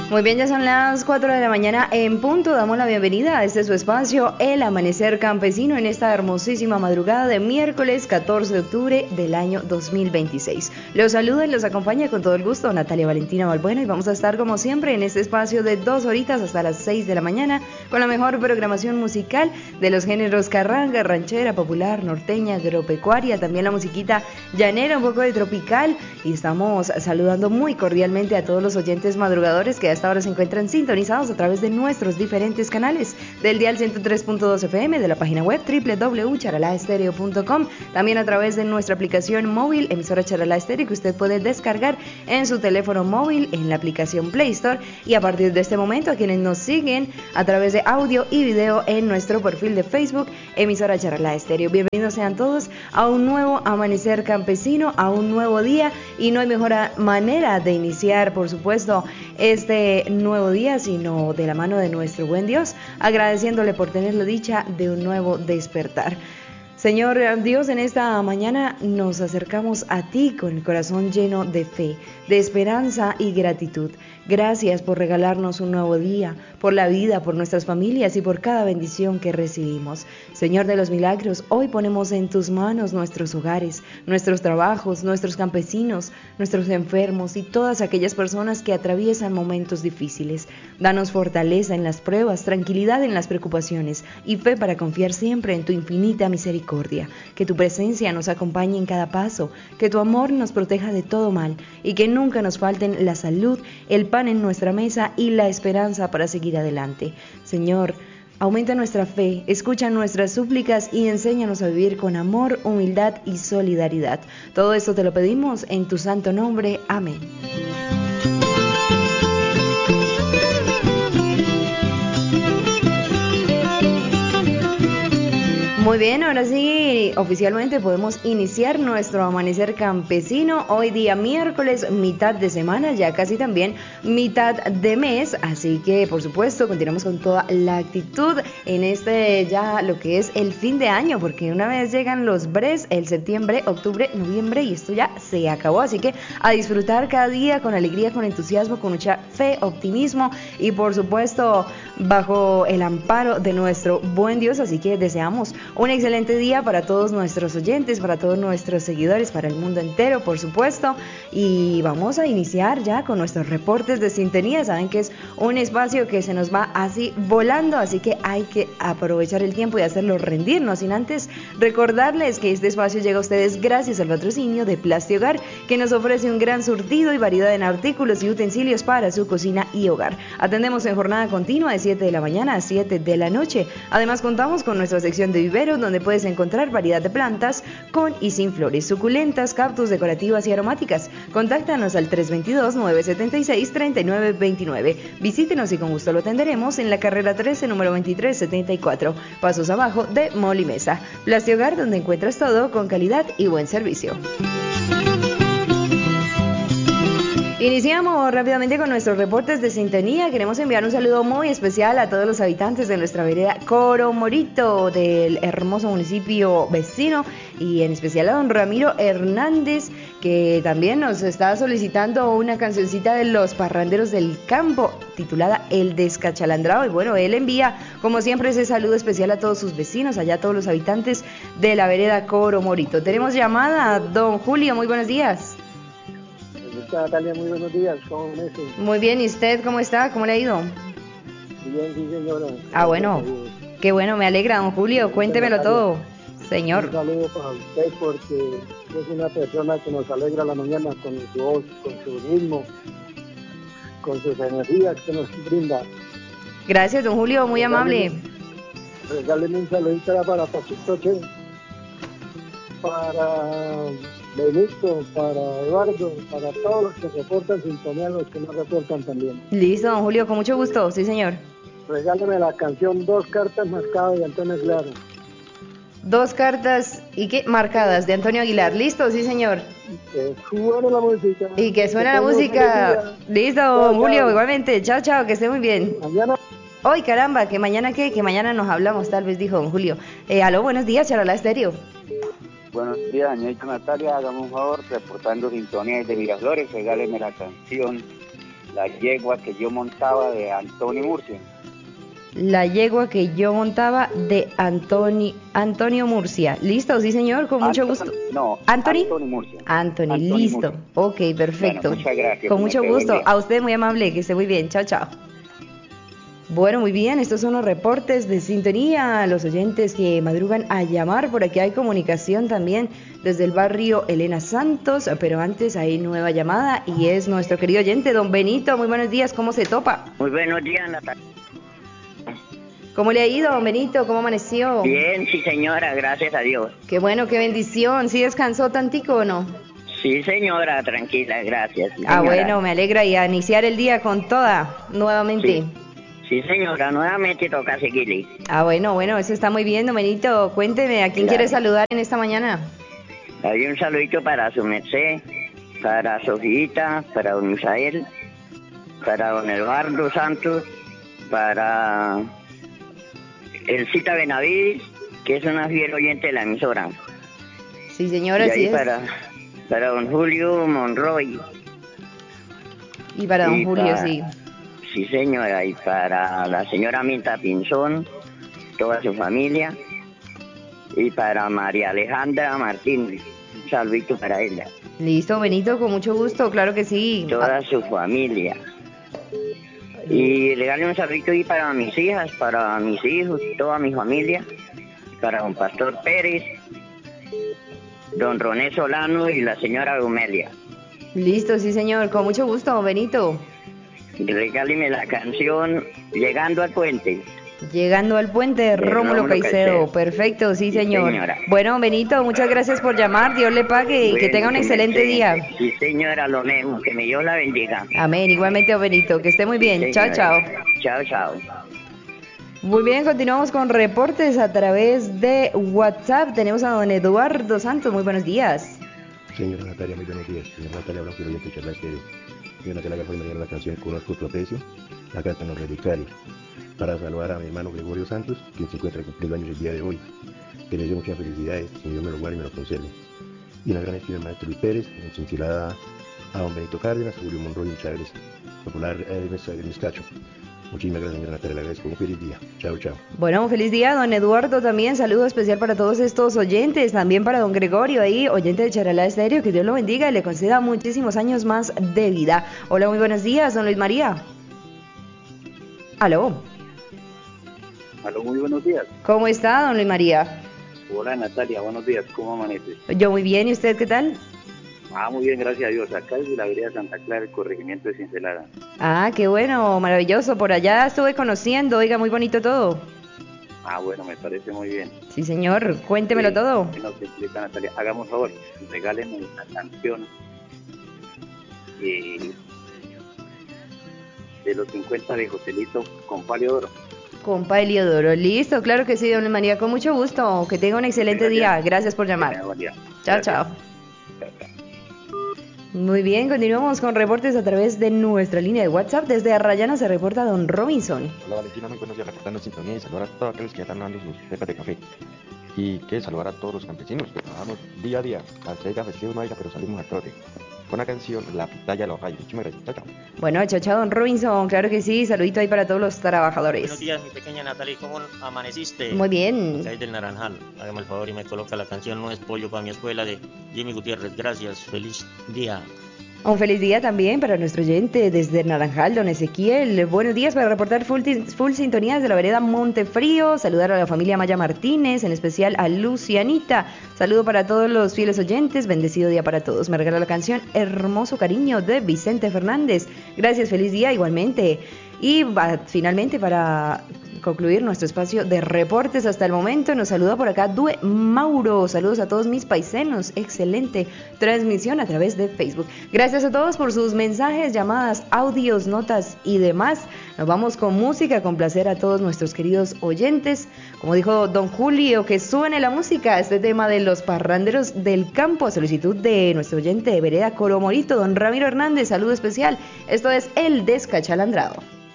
Muy bien, ya son las 4 de la mañana en punto. Damos la bienvenida a este su espacio, El Amanecer Campesino, en esta hermosísima madrugada de miércoles 14 de octubre del año 2026. Los saluda y los acompaña con todo el gusto Natalia Valentina Balbuena, y vamos a estar como siempre en este espacio de 2 horitas hasta las 6 de la mañana con la mejor programación musical de los géneros carranga, ranchera, popular, norteña, agropecuaria, también la musiquita llanera, un poco de tropical, y estamos saludando muy cordialmente a todos los oyentes madrugadores que hasta ahora se encuentran sintonizados a través de nuestros diferentes canales, del dial 103.2 FM, de la página web www.charalaestereo.com, también a través de nuestra aplicación móvil, emisora Charalá Estéreo, que usted puede descargar en su teléfono móvil en la aplicación Play Store, y a partir de este momento a quienes nos siguen a través de audio y video en nuestro perfil de Facebook, emisora Charalá Estéreo. Bienvenidos sean todos a un nuevo amanecer campesino, a un nuevo día, y no hay mejor manera de iniciar, por supuesto, este nuevo día, sino de la mano de nuestro buen Dios, agradeciéndole por tener la dicha de un nuevo despertar. Señor Dios, en esta mañana nos acercamos a ti con el corazón lleno de fe, de esperanza y gratitud. Gracias por regalarnos un nuevo día, por la vida, por nuestras familias y por cada bendición que recibimos. Señor de los milagros, hoy ponemos en tus manos nuestros hogares, nuestros trabajos, nuestros campesinos, nuestros enfermos y todas aquellas personas que atraviesan momentos difíciles. Danos fortaleza en las pruebas, tranquilidad en las preocupaciones y fe para confiar siempre en tu infinita misericordia. Que tu presencia nos acompañe en cada paso, que tu amor nos proteja de todo mal y que nunca nos falten la salud, el pan en nuestra mesa y la esperanza para seguir adelante. Señor, aumenta nuestra fe, escucha nuestras súplicas y enséñanos a vivir con amor, humildad y solidaridad. Todo esto te lo pedimos en tu santo nombre. Amén. Muy bien, ahora sí, oficialmente podemos iniciar nuestro amanecer campesino. Hoy día miércoles, mitad de semana, ya casi también mitad de mes, así que por supuesto continuamos con toda la actitud en ya lo que es el fin de año, porque una vez llegan los bres, el septiembre, octubre, noviembre, y esto ya se acabó, así que a disfrutar cada día con alegría, con entusiasmo, con mucha fe, optimismo y por supuesto bajo el amparo de nuestro buen Dios. Así que deseamos un excelente día para todos nuestros oyentes, para todos nuestros seguidores, para el mundo entero, por supuesto. Y vamos a iniciar ya con nuestros reportes de sintonía. Saben que es un espacio que se nos va así volando, así que hay que aprovechar el tiempo y hacerlo rendirnos. Sin antes recordarles que este espacio llega a ustedes gracias al patrocinio de Plastihogar, que nos ofrece un gran surtido y variedad en artículos y utensilios para su cocina y hogar. Atendemos en jornada continua de 7 de la mañana a 7 de la noche. Además contamos con nuestra sección de viveros, donde puedes encontrar variedad de plantas con y sin flores, suculentas, cactus, decorativas y aromáticas. Contáctanos al 322-976-3929. Visítenos y con gusto lo atenderemos en la carrera 13, número 2374, pasos abajo de Molimesa. Plastihogar, donde encuentras todo con calidad y buen servicio. Iniciamos rápidamente con nuestros reportes de sintonía. Queremos enviar un saludo muy especial a todos los habitantes de nuestra vereda Coromorito, del hermoso municipio vecino, y en especial a don Ramiro Hernández, que también nos está solicitando una cancioncita de los parranderos del campo titulada El Descachalandrado. Y bueno, él envía como siempre ese saludo especial a todos sus vecinos, allá a todos los habitantes de la vereda Coromorito. Tenemos llamada, don Julio, muy buenos días. Natalia, muy buenos días, ¿cómo me hace? Muy bien, ¿y usted cómo está? ¿Cómo le ha ido? Bien, sí, señora. Bueno, qué bueno, me alegra, don Julio, cuéntemelo todo, señor. Un saludo para usted porque es una persona que nos alegra la mañana con su voz, con su ritmo, con sus energías que nos brinda. Gracias, don Julio, muy amable. Regáleme un saludito para Pachito Che, para Benito, para Eduardo, para todos los que reportan sintonía, los que no reportan también. Listo, don Julio, con mucho gusto, sí señor. Regálame la canción Dos Cartas Marcadas de Antonio Aguilar. Dos cartas y qué marcadas de Antonio Aguilar. Listo, sí señor. Que suene la música. Y que suene la música. Listo, don Julio, chao. Igualmente. Chao, chao, que esté muy bien. Mañana. Hoy, caramba, que mañana qué, que mañana nos hablamos, tal vez dijo don Julio. Aló, buenos días, Charalá Estéreo. Buenos días, señorita Natalia, hágame un favor, reportando sintonía de Miraflores, regáleme la canción la yegua que yo montaba de Antonio Murcia. La yegua que yo montaba de Antonio Murcia. ¿Listo? Sí, señor, con mucho gusto. No, ¿Anthony? Murcia. Anthony, listo. Murcia. Ok, perfecto. Bueno, muchas gracias. Con mucho gusto. A usted muy amable, que esté muy bien. Chao, chao. Bueno, muy bien, estos son los reportes de sintonía, los oyentes que madrugan a llamar. Por aquí hay comunicación también desde el barrio Elena Santos, pero antes hay nueva llamada y es nuestro querido oyente, don Benito. Muy buenos días, ¿cómo se topa? Muy buenos días, Natalia. ¿Cómo le ha ido, don Benito? ¿Cómo amaneció? Bien, sí señora, gracias a Dios. Qué bueno, qué bendición. ¿Sí descansó tantico o no? Sí señora, tranquila, gracias. Ah, bueno, me alegra, y a iniciar el día con toda, nuevamente. Sí señora, nuevamente toca seguirle. Ah, bueno, eso está muy bien, don Benito. Cuénteme, ¿a quién quiere saludar en esta mañana? Hay un saludito para su merced, para Sofita, para don Misael, para don Eduardo Santos, para Elcita Benavides, que es una fiel oyente de la emisora. Sí, señora, y sí es. Para don Julio Monroy. Y para don Julio, sí. Sí, señora, y para la señora Minta Pinzón, toda su familia, y para María Alejandra Martínez, un saludito para ella. Listo, Benito, con mucho gusto, claro que sí. Toda su familia. Y le darle un saludito ahí para mis hijas, para mis hijos, toda mi familia, para don Pastor Pérez, don Roné Solano y la señora Gumelia. Listo, sí señor, con mucho gusto, don Benito. Regáleme la canción Llegando al Puente. Llegando al puente de Rómulo Caicedo. Perfecto, sí señor. Señora. Bueno, Benito, muchas gracias por llamar, Dios le pague y que tenga un excelente día. Sí señora, lo mismo, que mi Dios la bendiga. Amén, igualmente, don Benito, que esté muy bien. Sí, chao, chao. Chao, chao. Muy bien, continuamos con reportes a través de WhatsApp. Tenemos a don Eduardo Santos, muy buenos días. Señora Natalia, muy buenos días. Señora Natalia, hablamos con el oyente charla que señora Natalia García me dio la canción Conozco tu aprecio, la cantan los radicales, para saludar a mi hermano Gregorio Santos, quien se encuentra cumpliendo años el día de hoy. Que le deseo muchas felicidades, que Dios me lo guarde y me lo conserve. Y una gran estima al maestro Luis Pérez, en cincelada a don Benito Cárdenas, a Julio Monroy y Chávez, popular Mezcacho. Muchísimas gracias, señora Natalia, le agradezco. Un feliz día. Chao, chao. Bueno, un feliz día, don Eduardo, también. Saludo especial para todos estos oyentes, también para don Gregorio, ahí, oyente de Charalá Estéreo, que Dios lo bendiga y le conceda muchísimos años más de vida. Hola, muy buenos días, don Luis María. Aló. Aló, muy buenos días. ¿Cómo está, don Luis María? Hola, Natalia, buenos días, ¿cómo amanece? Yo muy bien, ¿y usted qué tal? Muy bien, gracias a Dios. Acá desde la vereda Santa Clara, el corregimiento de Cincelada. Ah, qué bueno, maravilloso. Por allá estuve conociendo, oiga, muy bonito todo. Bueno, me parece muy bien. Sí, señor, cuéntemelo todo. Bueno, Natalia, hagamos favor, regálenme una canción de los 50 de Joselito con Palio Oro. Con Palio Oro, listo, claro que sí, don Luis María, con mucho gusto. Que tenga un excelente día. Gracias por llamar. Chao, chao. Muy bien, continuamos con reportes a través de nuestra línea de WhatsApp. Desde Arrayana se reporta don Robinson. Hola Valentina, muy buenos días, reportando sintonía y saludar a todos aquellos que ya están dando sus pepas de café. Y que saludar a todos los campesinos que trabajamos día a día, al haya festivo no haya, pero salimos a trote. Con la canción La Pitaya de los Rayos. Muchísimas gracias, chao, chao. Bueno, chao, chao, don Robinson, claro que sí, saludito ahí para todos los trabajadores. Buenos días, mi pequeña Natalia, ¿cómo amaneciste? Muy bien. Acá del Naranjal, hágame el favor y me coloca la canción No es pollo para mi escuela de Jimmy Gutiérrez. Gracias, feliz día. Un feliz día también para nuestro oyente desde Naranjal, don Ezequiel. Buenos días para reportar full sintonías de la vereda Montefrío. Saludar a la familia Maya Martínez, en especial a Lucianita. Saludo para todos los fieles oyentes. Bendecido día para todos. Me regala la canción Hermoso Cariño de Vicente Fernández. Gracias, feliz día igualmente. Y finalmente, para concluir nuestro espacio de reportes hasta el momento, nos saluda por acá Due Mauro. Saludos a todos mis paisanos. Excelente transmisión a través de Facebook. Gracias a todos por sus mensajes, llamadas, audios, notas y demás. Nos vamos con música, con placer a todos nuestros queridos oyentes. Como dijo don Julio, que suene la música. Este tema de los parranderos del campo, a solicitud de nuestro oyente de vereda Coromorito, don Ramiro Hernández. Saludo especial. Esto es El Descachalandrado.